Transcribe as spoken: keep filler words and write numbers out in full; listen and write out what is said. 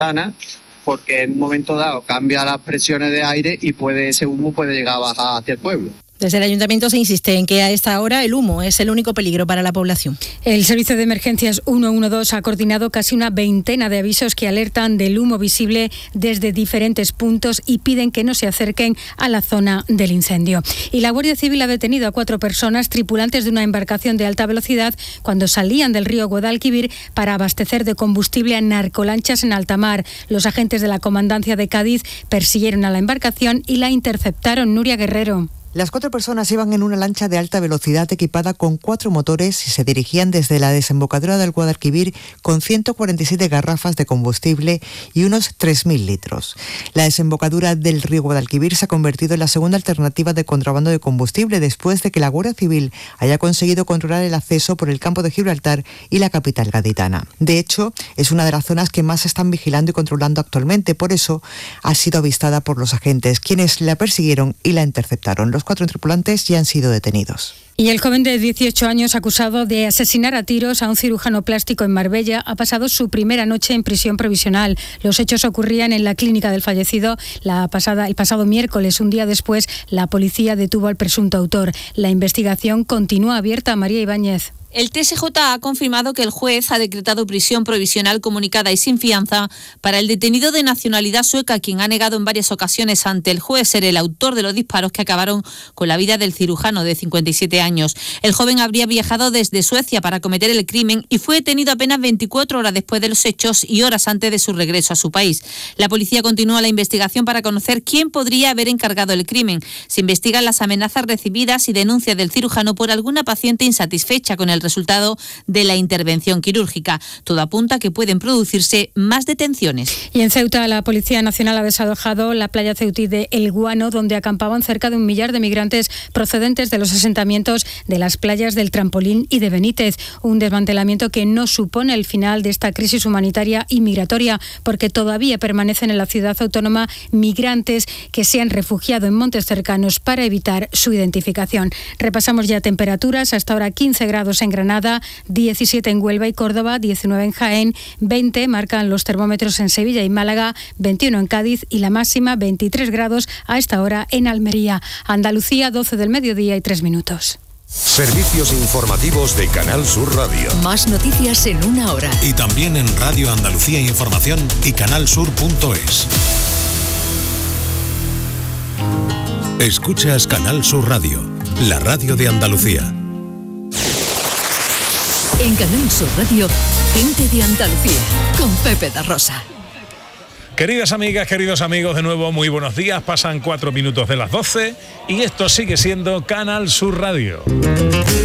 porque en un momento dado cambia las presiones de aire y puede ese humo puede llegar a bajar hacia el pueblo. Desde el Ayuntamiento se insiste en que a esta hora el humo es el único peligro para la población. El Servicio de Emergencias ciento doce ha coordinado casi una veintena de avisos que alertan del humo visible desde diferentes puntos y piden que no se acerquen a la zona del incendio. Y la Guardia Civil ha detenido a cuatro personas, tripulantes de una embarcación de alta velocidad, cuando salían del río Guadalquivir para abastecer de combustible a narcolanchas en alta mar. Los agentes de la Comandancia de Cádiz persiguieron a la embarcación y la interceptaron. Nuria Guerrero. Las cuatro personas iban en una lancha de alta velocidad equipada con cuatro motores y se dirigían desde la desembocadura del Guadalquivir con ciento cuarenta y siete garrafas de combustible y unos tres mil litros. La desembocadura del río Guadalquivir se ha convertido en la segunda alternativa de contrabando de combustible después de que la Guardia Civil haya conseguido controlar el acceso por el campo de Gibraltar y la capital gaditana. De hecho, es una de las zonas que más están vigilando y controlando actualmente. Por eso ha sido avistada por los agentes, quienes la persiguieron y la interceptaron. Los cuatro tripulantes ya han sido detenidos. Y el joven de dieciocho años acusado de asesinar a tiros a un cirujano plástico en Marbella ha pasado su primera noche en prisión provisional. Los hechos ocurrían en la clínica del fallecido la pasada, el pasado miércoles. Un día después, la policía detuvo al presunto autor. La investigación continúa abierta. María Ibáñez. El T S J ha confirmado que el juez ha decretado prisión provisional comunicada y sin fianza para el detenido de nacionalidad sueca, quien ha negado en varias ocasiones ante el juez ser el autor de los disparos que acabaron con la vida del cirujano de cincuenta y siete años. El joven habría viajado desde Suecia para cometer el crimen y fue detenido apenas veinticuatro horas después de los hechos y horas antes de su regreso a su país. La policía continúa la investigación para conocer quién podría haber encargado el crimen. Se investigan las amenazas recibidas y denuncias del cirujano por alguna paciente insatisfecha con el resultado de la intervención quirúrgica. Todo apunta a que pueden producirse más detenciones. Y en Ceuta, la Policía Nacional ha desalojado la playa ceutí de El Guano, donde acampaban cerca de un millar de migrantes procedentes de los asentamientos de las playas del Trampolín y de Benítez. Un desmantelamiento que no supone el final de esta crisis humanitaria y migratoria, porque todavía permanecen en la ciudad autónoma migrantes que se han refugiado en montes cercanos para evitar su identificación. Repasamos ya temperaturas. Hasta ahora quince grados en Granada, diecisiete en Huelva y Córdoba, diecinueve en Jaén, veinte marcan los termómetros en Sevilla y Málaga, veintiuno en Cádiz y la máxima veintitrés grados a esta hora en Almería. Andalucía, doce del mediodía y tres minutos. Servicios informativos de Canal Sur Radio. Más noticias en una hora. Y también en Radio Andalucía Información y canalsur punto es. Escuchas Canal Sur Radio, la radio de Andalucía. En Canal Sur Radio, Gente de Andalucía, con Pepe da Rosa. Queridas amigas, queridos amigos, de nuevo muy buenos días. Pasan cuatro minutos de las doce y esto sigue siendo Canal Sur Radio.